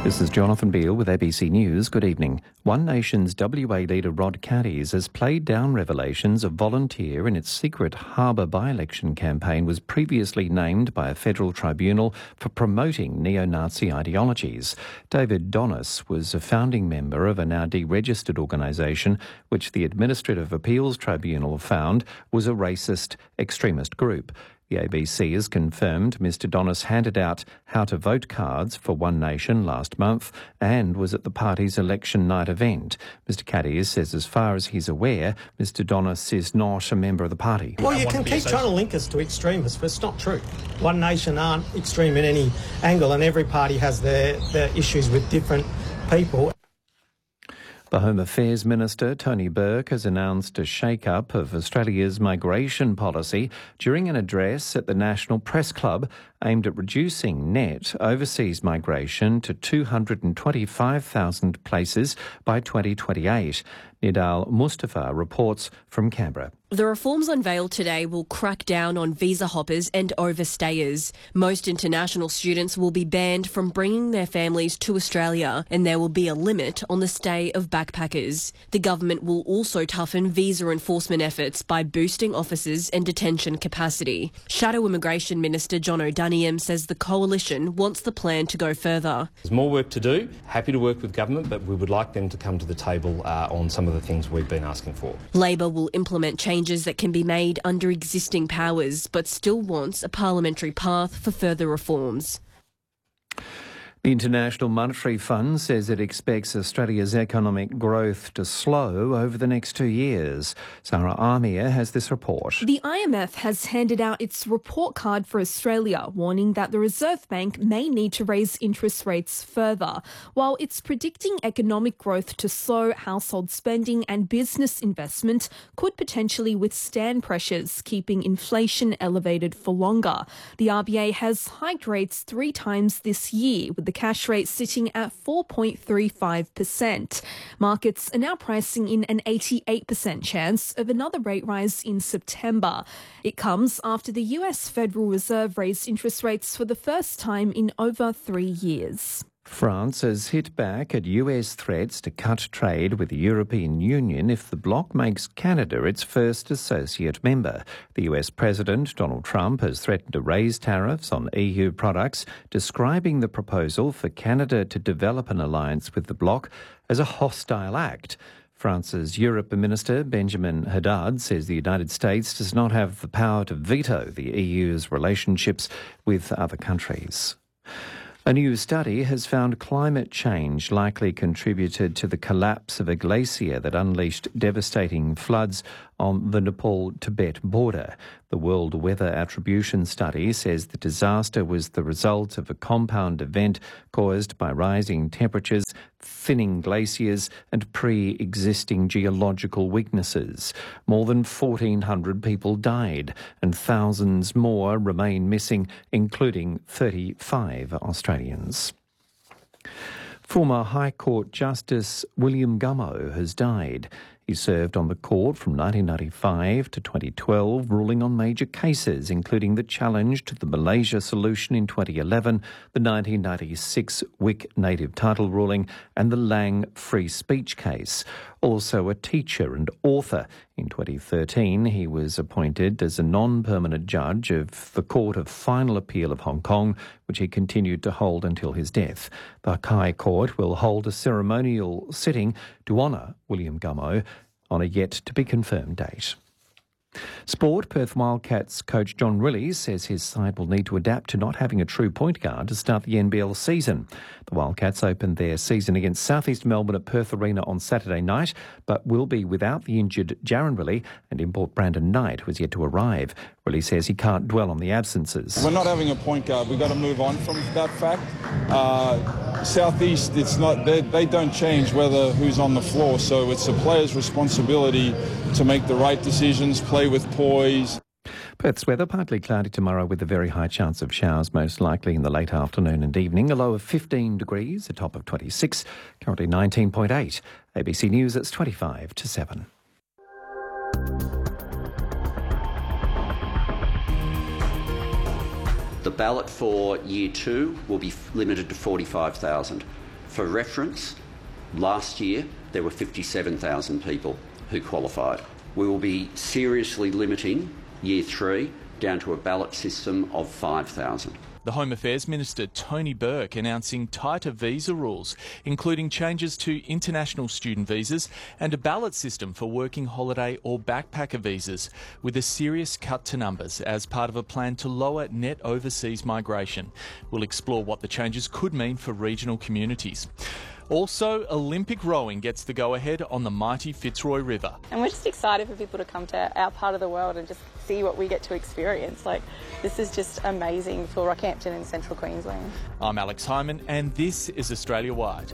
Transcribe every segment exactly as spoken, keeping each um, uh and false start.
This is Jonathan Beale with A B C News. Good evening. One Nation's W A leader Rod Caddies has played down revelations a volunteer in its secret Harbour by-election campaign was previously named by a federal tribunal for promoting neo-Nazi ideologies. David Donis was a founding member of a now deregistered organisation which the Administrative Appeals Tribunal found was a racist extremist group. The A B C has confirmed Mister Donis handed out how-to-vote cards for One Nation last month and was at the party's election night event. Mister Caddies says as far as he's aware, Mister Donis is not a member of the party. Well, you can keep trying to link us to extremists, but it's not true. One Nation aren't extreme in any angle, and every party has their, their issues with different people. The Home Affairs Minister, Tony Burke, has announced a shake-up of Australia's migration policy during an address at the National Press Club aimed at reducing net overseas migration to two hundred twenty-five thousand places by twenty twenty-eight. Nidal Mustafa reports from Canberra. The reforms unveiled today will crack down on visa hoppers and overstayers. Most international students will be banned from bringing their families to Australia, and there will be a limit on the stay of backpackers. The government will also toughen visa enforcement efforts by boosting officers and detention capacity. Shadow Immigration Minister John O'Daniam says the coalition wants the plan to go further. There's more work to do. Happy to work with government, but we would like them to come to the table uh, on some of the things we've been asking for. Labor will implement changes that can be made under existing powers, but still wants a parliamentary path for further reforms. The International Monetary Fund says it expects Australia's economic growth to slow over the next two years. Sarah Armia has this report. The I M F has handed out its report card for Australia, warning that the Reserve Bank may need to raise interest rates further. While it's predicting economic growth to slow, household spending and business investment could potentially withstand pressures, keeping inflation elevated for longer. The R B A has hiked rates three times this year, with the cash rate sitting at four point three five percent. Markets are now pricing in an eighty-eight percent chance of another rate rise in September. It comes after the U S Federal Reserve raised interest rates for the first time in over three years. France has hit back at U S threats to cut trade with the European Union if the bloc makes Canada its first associate member. The U S President, Donald Trump, has threatened to raise tariffs on E U products, describing the proposal for Canada to develop an alliance with the bloc as a hostile act. France's Europe Minister, Benjamin Haddad, says the United States does not have the power to veto the E U's relationships with other countries. A new study has found climate change likely contributed to the collapse of a glacier that unleashed devastating floods on the Nepal-Tibet border. The World Weather Attribution Study says the disaster was the result of a compound event caused by rising temperatures, thinning glaciers and pre-existing geological weaknesses. More than fourteen hundred people died and thousands more remain missing, including thirty-five Australians. Former High Court Justice William Gummow has died. He served on the court from nineteen ninety-five to twenty twelve, ruling on major cases, including the challenge to the Malaysia solution in twenty eleven, the nineteen ninety-six Wick native title ruling, and the Lang free speech case. Also a teacher and author. In twenty thirteen, he was appointed as a non-permanent judge of the Court of Final Appeal of Hong Kong, which he continued to hold until his death. The High Court will hold a ceremonial sitting to honour William Gummow on a yet-to-be-confirmed date. Sport. Perth Wildcats coach John Rillie says his side will need to adapt to not having a true point guard to start the N B L season. The Wildcats opened their season against South East Melbourne at Perth Arena on Saturday night, but will be without the injured Jaron Rillie and import Brandon Knight, who is yet to arrive. Rillie says he can't dwell on the absences. We're not having a point guard. We've got to move on from that fact. Uh, South East, it's not, they, they don't change whether who's on the floor, so it's a player's responsibility to make the right decisions, play with poise. Perth's weather, partly cloudy tomorrow with a very high chance of showers, most likely in the late afternoon and evening. A low of fifteen degrees, a top of twenty-six, currently nineteen point eight. A B C News, it's twenty-five to seven. The ballot for year two will be limited to forty-five thousand. For reference, last year there were fifty-seven thousand people who qualified. We will be seriously limiting year three down to a ballot system of five thousand. The Home Affairs Minister Tony Burke announcing tighter visa rules, including changes to international student visas and a ballot system for working holiday or backpacker visas, with a serious cut to numbers as part of a plan to lower net overseas migration. We'll explore what the changes could mean for regional communities. Also, Olympic rowing gets the go-ahead on the mighty Fitzroy River. And we're just excited for people to come to our part of the world and just see what we get to experience. Like, this is just amazing for Rockhampton and Central Queensland. I'm Alex Hyman, and this is Australia Wide.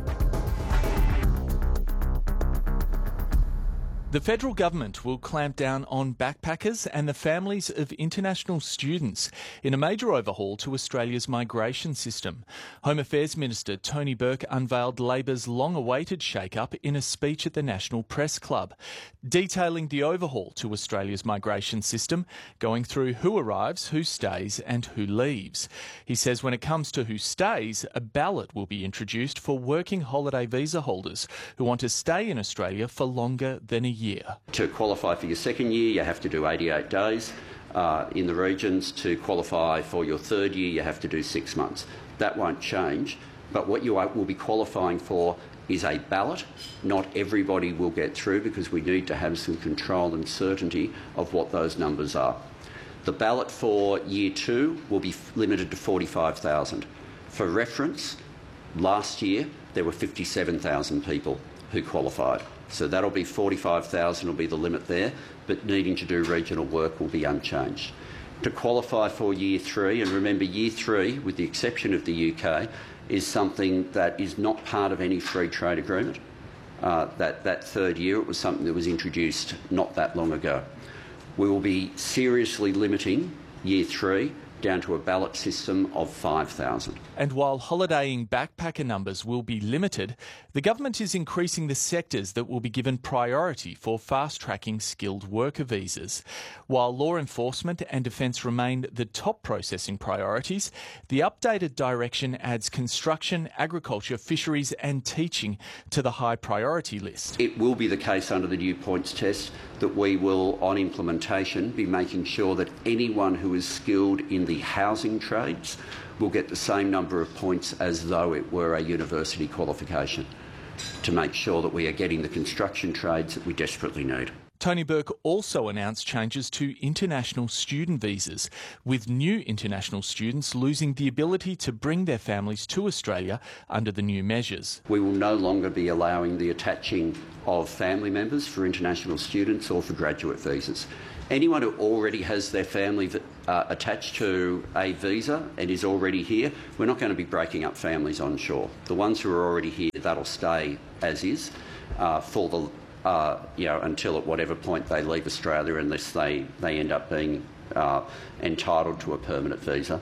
The federal government will clamp down on backpackers and the families of international students in a major overhaul to Australia's migration system. Home Affairs Minister Tony Burke unveiled Labor's long-awaited shake-up in a speech at the National Press Club, detailing the overhaul to Australia's migration system, going through who arrives, who stays and who leaves. He says when it comes to who stays, a ballot will be introduced for working holiday visa holders who want to stay in Australia for longer than a year. Year. To qualify for your second year, you have to do eighty-eight days uh, in the regions. To qualify for your third year, you have to do six months. That won't change, but what you will be qualifying for is a ballot. Not everybody will get through because we need to have some control and certainty of what those numbers are. The ballot for year two will be limited to forty-five thousand. For reference, last year there were fifty-seven thousand people who qualified. So that'll be forty-five thousand will be the limit there, but needing to do regional work will be unchanged. To qualify for year three, and remember year three, with the exception of the U K, is something that is not part of any free trade agreement. Uh, that, that third year, it was something that was introduced not that long ago. We will be seriously limiting year three down to a ballot system of five thousand. And while holidaying backpacker numbers will be limited, the government is increasing the sectors that will be given priority for fast-tracking skilled worker visas. While law enforcement and defence remain the top processing priorities, the updated direction adds construction, agriculture, fisheries and teaching to the high priority list. It will be the case under the new points test that we will, on implementation, be making sure that anyone who is skilled in the housing trades will get the same number of points as though it were a university qualification, to make sure that we are getting the construction trades that we desperately need. Tony Burke also announced changes to international student visas, with new international students losing the ability to bring their families to Australia under the new measures. We will no longer be allowing the attaching of family members for international students or for graduate visas. Anyone who already has their family uh, attached to a visa and is already here, we're not going to be breaking up families on shore. The ones who are already here, that'll stay as is uh, for the Uh, you know, until at whatever point they leave Australia, unless they, they end up being uh, entitled to a permanent visa.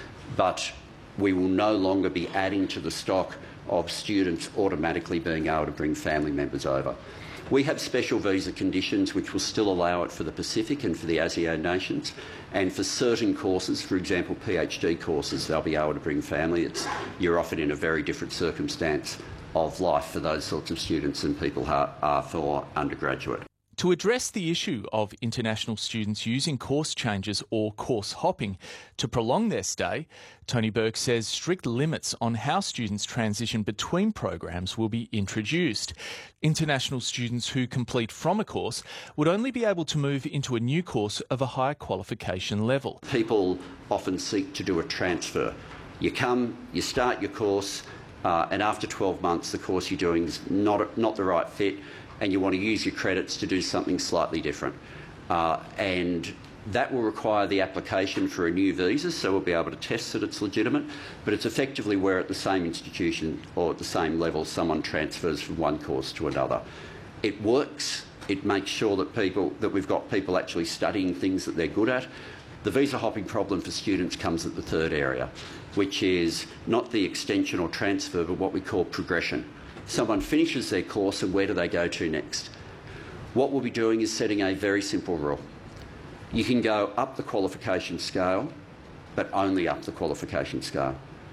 But we will no longer be adding to the stock of students automatically being able to bring family members over. We have special visa conditions which will still allow it for the Pacific and for the ASEAN nations, and for certain courses, for example PhD courses, they'll be able to bring family. It's, you're often in a very different circumstance of life for those sorts of students than people are for undergraduate. To address the issue of international students using course changes or course hopping to prolong their stay, Tony Burke says strict limits on how students transition between programs will be introduced. International students who complete from a course would only be able to move into a new course of a higher qualification level. People often seek to do a transfer. You come, you start your course, Uh, and after twelve months, the course you're doing is not, not the right fit, and you want to use your credits to do something slightly different. Uh, and that will require the application for a new visa, so we'll be able to test that it's legitimate, but it's effectively where at the same institution or at the same level someone transfers from one course to another. It works. It makes sure that people that we've got people actually studying things that they're good at. The visa hopping problem for students comes at the third area, which is not the extension or transfer, but what we call progression. Someone finishes their course and where do they go to next? What we'll be doing is setting a very simple rule. You can go up the qualification scale, but only up the qualification scale.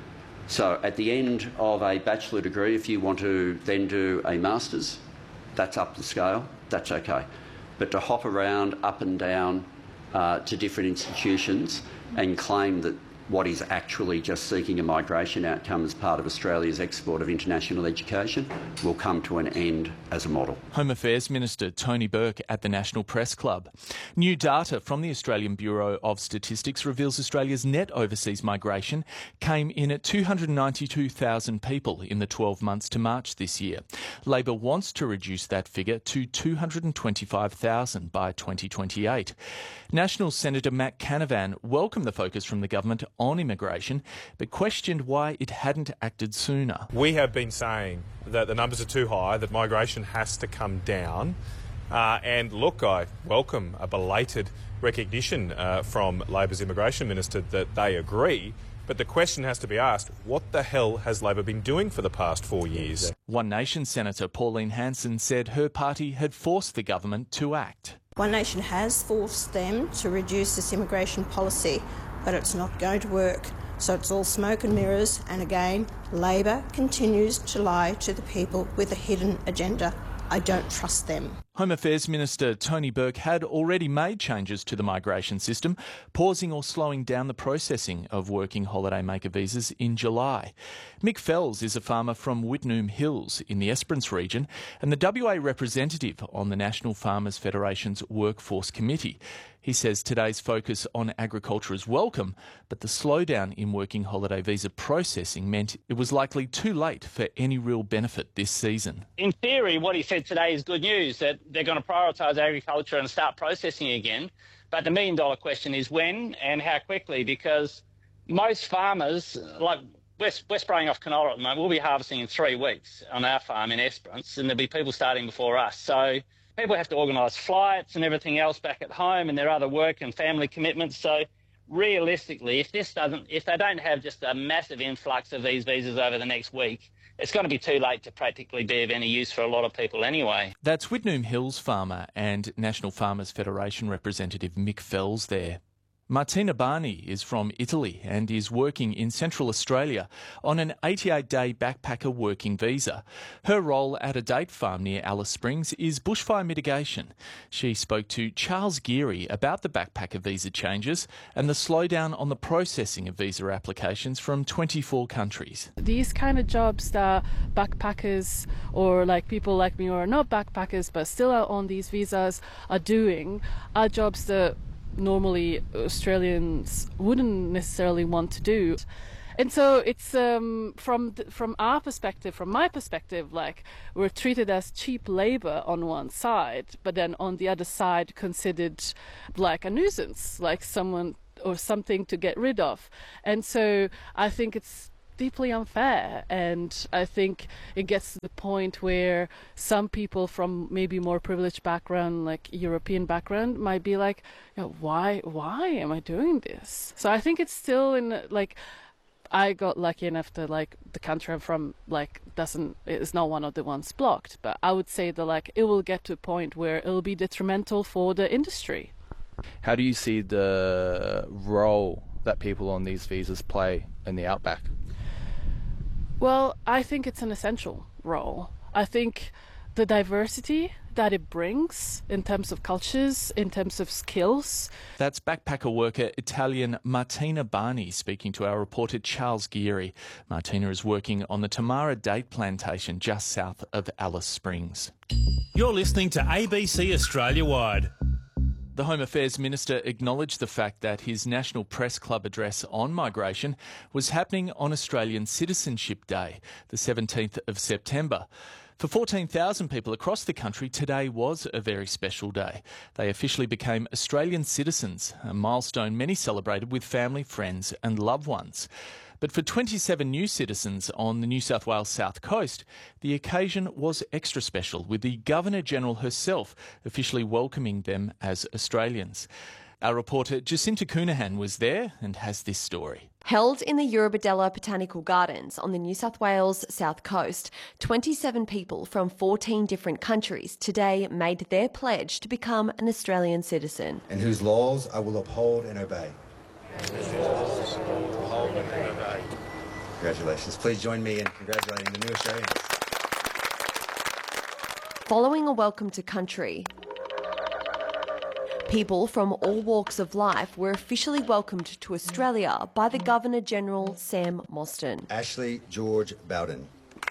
So at the end of a bachelor degree, if you want to then do a master's, that's up the scale, that's okay. But to hop around up and down uh, to different institutions and claim that what is actually just seeking a migration outcome as part of Australia's export of international education will come to an end as a model. Home Affairs Minister Tony Burke at the National Press Club. New data from the Australian Bureau of Statistics reveals Australia's net overseas migration came in at two hundred ninety-two thousand people in the twelve months to March this year. Labor wants to reduce that figure to two hundred twenty-five thousand by twenty twenty-eight. National Senator Matt Canavan welcomed the focus from the government on immigration, but questioned why it hadn't acted sooner. We have been saying that the numbers are too high, that migration has to come down. Uh, and look, I welcome a belated recognition uh, from Labor's Immigration Minister that they agree. But the question has to be asked, what the hell has Labor been doing for the past four years? One Nation Senator Pauline Hanson said her party had forced the government to act. One Nation has forced them to reduce this immigration policy, but it's not going to work. So it's all smoke and mirrors, and again, Labor continues to lie to the people with a hidden agenda. I don't trust them. Home Affairs Minister Tony Burke had already made changes to the migration system, pausing or slowing down the processing of working holidaymaker visas in July. Mick Fells is a farmer from Wittenoom Hills in the Esperance region and the W A representative on the National Farmers Federation's Workforce Committee. He says today's focus on agriculture is welcome, but the slowdown in working holiday visa processing meant it was likely too late for any real benefit this season. In theory, what he said today is good news, that they're going to prioritise agriculture and start processing again. But the million dollar question is when and how quickly, because most farmers, like we're, we're spraying off canola at the moment, we'll be harvesting in three weeks on our farm in Esperance, and there'll be people starting before us. So people have to organise flights and everything else back at home, and their other work and family commitments. So realistically, if this doesn't, if they don't have just a massive influx of these visas over the next week, it's going to be too late to practically be of any use for a lot of people anyway. That's Wittenoom Hills farmer and National Farmers Federation representative Mick Fells there. Martina Barney is from Italy and is working in Central Australia on an eighty-eight day backpacker working visa. Her role at a date farm near Alice Springs is bushfire mitigation. She spoke to Charles Geary about the backpacker visa changes and the slowdown on the processing of visa applications from twenty-four countries. These kind of jobs that backpackers or like people like me who are not backpackers but still are on these visas are doing are jobs that normally Australians wouldn't necessarily want to do. And so it's um, from th- from our perspective, from my perspective, like we're treated as cheap labour on one side, but then on the other side considered like a nuisance, like someone or something to get rid of. And so I think it's deeply unfair, and I think it gets to the point where some people from maybe more privileged background, like European background, might be like, you know, why why am I doing this? So I think it's still in like, I got lucky enough to like the country I'm from like doesn't is not one of the ones blocked, but I would say that like it will get to a point where it'll be detrimental for the industry. How do you see the role that people on these visas play in the outback? Well, I think it's an essential role. I think the diversity that it brings in terms of cultures, in terms of skills. That's backpacker worker Italian Martina Barney speaking to our reporter Charles Geary. Martina is working on the Tamara date plantation just south of Alice Springs. You're listening to A B C Australia Wide. The Home Affairs Minister acknowledged the fact that his National Press Club address on migration was happening on Australian Citizenship Day, the seventeenth of September. For fourteen thousand people across the country, today was a very special day. They officially became Australian citizens, a milestone many celebrated with family, friends and loved ones. But for twenty-seven new citizens on the New South Wales South Coast, the occasion was extra special, with the Governor-General herself officially welcoming them as Australians. Our reporter Jacinta Coonahan was there and has this story. Held in the Eurobodella Botanical Gardens on the New South Wales South Coast, twenty-seven people from fourteen different countries today made their pledge to become an Australian citizen. And whose laws I will uphold and obey. Congratulations. Please join me in congratulating the new Australians. Following a welcome to country, people from all walks of life were officially welcomed to Australia by the Governor-General Sam Mostyn. Ashley George Bowden.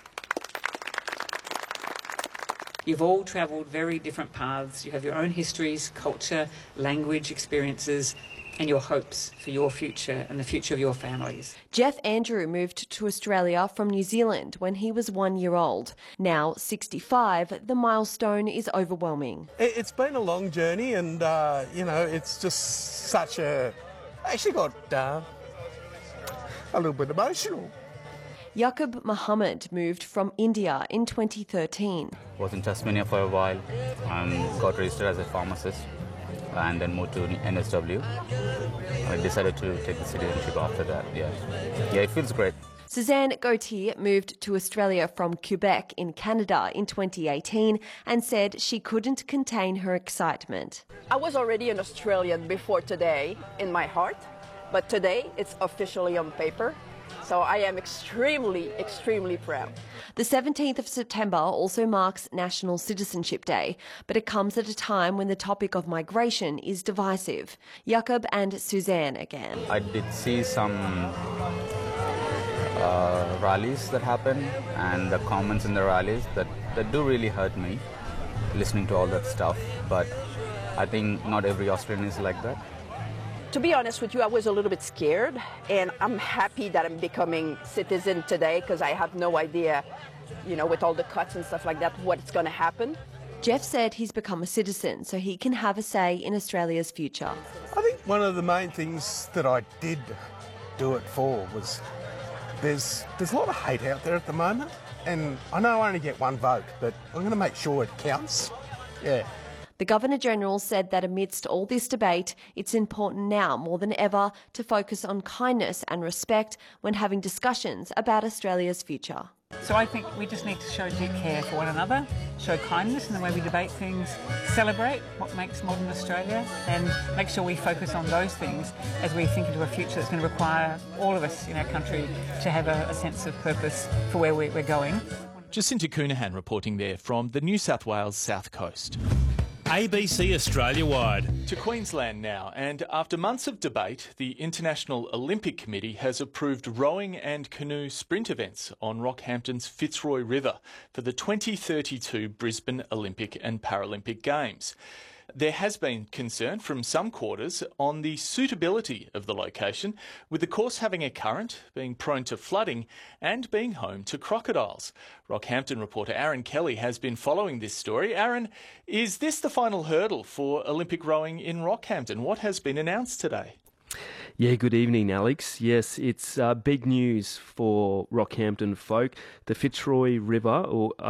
You've all travelled very different paths. You have your own histories, culture, language, experiences, and your hopes for your future and the future of your families. Jeff Andrew moved to Australia from New Zealand when he was one year old. Now sixty-five, the milestone is overwhelming. It's been a long journey, and uh, you know, it's just such a... I actually got uh, a little bit emotional. Yaqub Muhammad moved from India in twenty thirteen. Was in Tasmania for a while and got registered as a pharmacist, and then moved to N S W. I decided to take the citizenship after that, yeah. Yeah, it feels great. Suzanne Gauthier moved to Australia from Quebec in Canada in twenty eighteen and said she couldn't contain her excitement. I was already an Australian before today in my heart, but today it's officially on paper. So I am extremely, extremely proud. The seventeenth of September also marks National Citizenship Day, but it comes at a time when the topic of migration is divisive. Yaqub and Suzanne again. I did see some uh, rallies that happen and the comments in the rallies that, that do really hurt me, listening to all that stuff. But I think not every Australian is like that. To be honest with you, I was a little bit scared, and I'm happy that I'm becoming citizen today because I have no idea, you know, with all the cuts and stuff like that, what's going to happen. Jeff said he's become a citizen so he can have a say in Australia's future. I think one of the main things that I did do it for was there's, there's a lot of hate out there at the moment, and I know I only get one vote, but I'm going to make sure it counts. Yeah. The Governor-General said that amidst all this debate, it's important now more than ever to focus on kindness and respect when having discussions about Australia's future. So I think we just need to show deep care for one another, show kindness in the way we debate things, celebrate what makes modern Australia, and make sure we focus on those things as we think into a future that's going to require all of us in our country to have a, a sense of purpose for where we're, we're going. Jacinta Coonahan reporting there from the New South Wales South Coast. A B C Australia-wide. To Queensland now, and after months of debate, the International Olympic Committee has approved rowing and canoe sprint events on Rockhampton's Fitzroy River for the twenty thirty-two Brisbane Olympic and Paralympic Games. There has been concern from some quarters on the suitability of the location, with the course having a current, being prone to flooding and being home to crocodiles. Rockhampton reporter Aaron Kelly has been following this story. Aaron, is this the final hurdle for Olympic rowing in Rockhampton? What has been announced today? Yeah, good evening, Alex. Yes, it's uh, big news for Rockhampton folk. The Fitzroy River, or